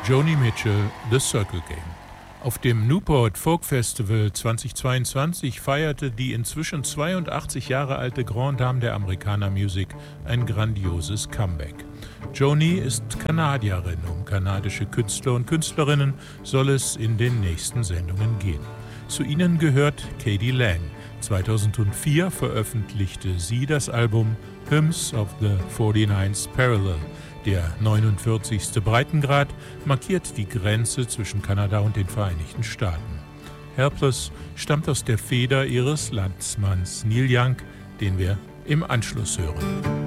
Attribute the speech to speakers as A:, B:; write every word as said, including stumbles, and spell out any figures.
A: Joni Mitchell, The Circle Game. Auf dem Newport Folk Festival zweitausendzweiundzwanzig feierte die inzwischen zweiundachtzig Jahre alte Grande Dame der Americana Music ein grandioses Comeback. Joni ist Kanadierin. Um kanadische Künstler und Künstlerinnen soll es in den nächsten Sendungen gehen. Zu ihnen gehört k.d. lang. zweitausendvier veröffentlichte sie das Album Hymns of the forty-ninth Parallel. Der neunundvierzigste Breitengrad markiert die Grenze zwischen Kanada und den Vereinigten Staaten. Helpless stammt aus der Feder ihres Landsmanns Neil Young, den wir im Anschluss hören.